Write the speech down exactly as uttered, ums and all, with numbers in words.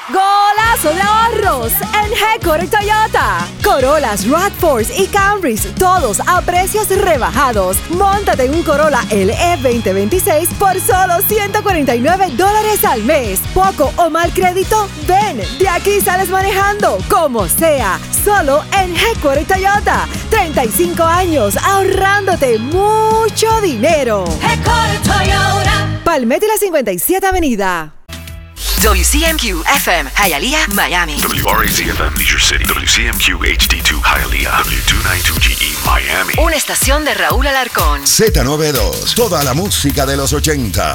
Golazo de ahorros en Headquarter Toyota. Corollas, RAV cuatro y Camrys, todos a precios rebajados. Móntate en un Corolla L E veinte veintiséis por solo ciento cuarenta y nueve dólares al mes. Poco o mal crédito, ven, de aquí sales manejando, como sea. Solo en Headquarter Toyota. treinta y cinco años ahorrándote mucho dinero. Headquarter Toyota. Palmetto y la cincuenta y siete Avenida. W C M Q F M, Hialeah, Miami. W R A Z F M, Leisure City. W C M Q H D dos, Hialeah. W doscientos noventa y dos G E, Miami. Una estación de Raúl Alarcón. Z noventa y dos, toda la música de los ochenta.